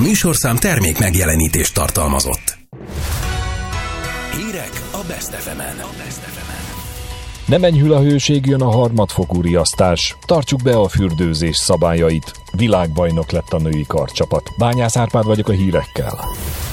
műsorszám termék megjelenítést tartalmazott. Hírek a Best FM-en. Nem enyhül a hőség, jön a harmadfokú riasztás. Tartsuk be a fürdőzés szabályait. Világbajnok lett a női karcsapat. Bányász Árpád vagyok a hírekkel.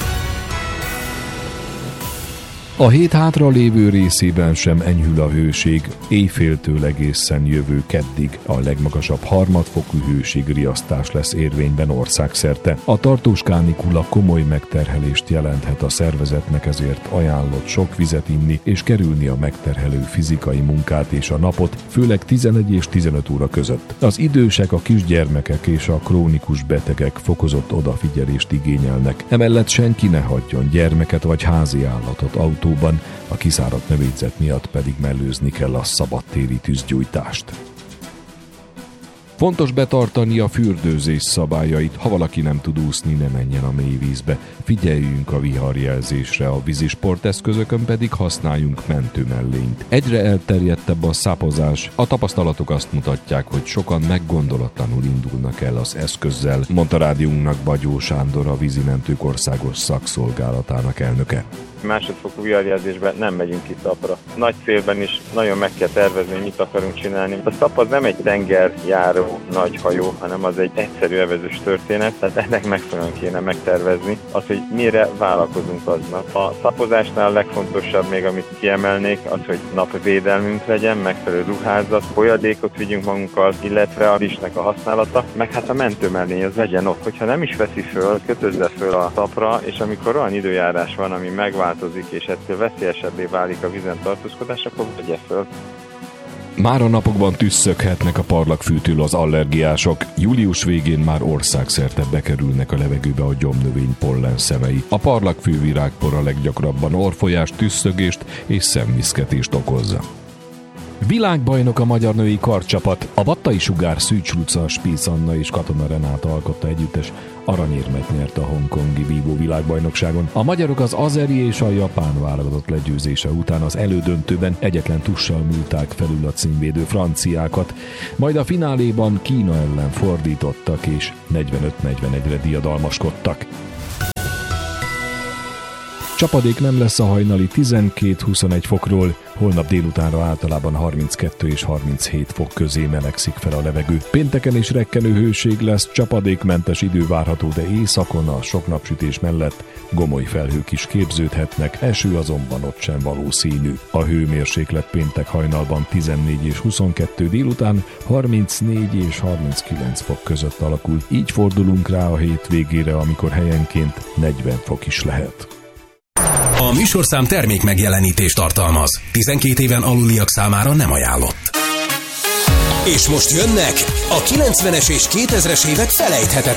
A hét hátra lévő részében sem enyhül a hőség, éjféltől egészen jövő keddig a legmagasabb harmadfokú hőségriasztás lesz érvényben országszerte. A tartós kánikula komoly megterhelést jelenthet a szervezetnek, ezért ajánlott sok vizet inni és kerülni a megterhelő fizikai munkát és a napot, főleg 11 és 15 óra között. Az idősek, a kisgyermekek és a krónikus betegek fokozott odafigyelést igényelnek. Emellett senki ne hagyjon gyermeket vagy házi állatot autóban, a kiszáradt növényzet miatt pedig mellőzni kell a szabadtéri tűzgyújtást. Fontos betartani a fürdőzés szabályait. Ha valaki nem tud úszni, ne menjen a mély vízbe. Figyeljünk a viharjelzésre, a vízisporteszközökön pedig használjunk mentőmellényt. Egyre elterjedtebb a szapozás. A tapasztalatok azt mutatják, hogy sokan meggondolatlanul indulnak el az eszközzel, mondta rádiónknak Bagyó Sándor, a vízimentők országos szakszolgálatának elnöke. Másodfokú viharjelzésben nem megyünk ki szapra. Nagy célben is nagyon meg kell tervezni, hogy mit akarunk csinálni. A szap az nem egy tengerjáró nagy hajó, hanem az egy egyszerű evezős történet, tehát ennek megfelelően kéne megtervezni az, hogy mire vállalkozunk aznap. A szapozásnál a legfontosabb még, amit kiemelnék, az, hogy napvédelmünk legyen, megfelelő ruházat, folyadékot vigyünk magunkkal, illetve a rizsnek a használata, meg hát a mentőmellény az legyen ott. Hogyha nem is veszi föl, kötözze föl a szapra, és amikor olyan időjárás van, ami megváltozik, és ettől veszélyesebbé válik a vízen tartózkodás, akkor vegye föl. Már a napokban tüsszöghetnek a parlagfűtől az allergiások. Július végén már országszerte bekerülnek a levegőbe a gyomnövény pollen szemei. A parlagfű virágpor a leggyakrabban orrfolyást, tüsszögést és szemviszketést okozza. Világbajnok a magyar női karcsapat. A Battai Sugár, Szűcs Luca, Spísz Anna és Katona Renáta alkotta együttes aranyérmet nyert a hongkongi vívó világbajnokságon. A magyarok az azeri és a japán válogatott legyőzése után az elődöntőben egyetlen tussal múlták felül a címvédő franciákat, majd a fináléban Kína ellen fordítottak és 45-41-re diadalmaskodtak. Csapadék nem lesz a hajnali 12-21 fokról, holnap délutánra általában 32 és 37 fok közé melegszik fel a levegő. Pénteken és reggelő hőség lesz, csapadékmentes idő várható, de északon a sok napsütés mellett gomoly felhők is képződhetnek, eső azonban ott sem valószínű. A hőmérséklet péntek hajnalban 14 és 22, délután 34 és 39 fok között alakul. Így fordulunk rá a hétvégére, amikor helyenként 40 fok is lehet. A műsorszám termék megjelenítést tartalmaz. 12 éven aluliak számára nem ajánlott. És most jönnek a 90-es és 2000-es évek felejthetetlen